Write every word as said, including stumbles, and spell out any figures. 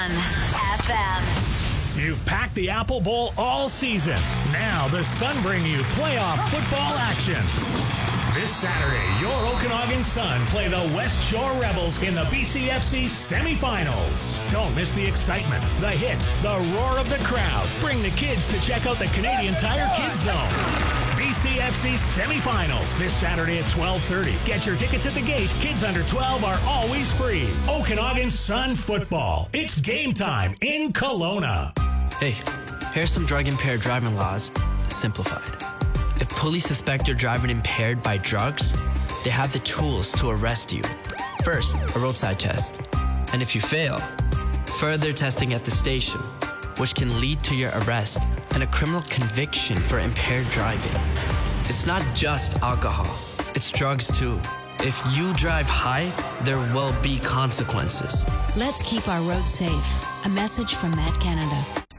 F M. You've packed the Apple Bowl all season. Now the Sun bring you playoff football action. This Saturday, your Okanagan Sun play the West Shore Rebels in the B C F C semifinals. Don't miss the excitement, the hits, the roar of the crowd. Bring the kids to check out the Canadian Tire Kids Zone. B C F C semifinals this Saturday at twelve thirty. Get your tickets at the gate. Kids under twelve are always free. Okanagan Sun football. It's game time in Kelowna. Hey, here's some drug-impaired driving laws, simplified. If police suspect you're driving impaired by drugs, they have the tools to arrest you. First, a roadside test. And if you fail, further testing at the station, which can lead to your arrest and a criminal conviction for impaired driving. It's not just alcohol, it's drugs too. If you drive high, there will be consequences. Let's keep our roads safe. A message from Matt Canada.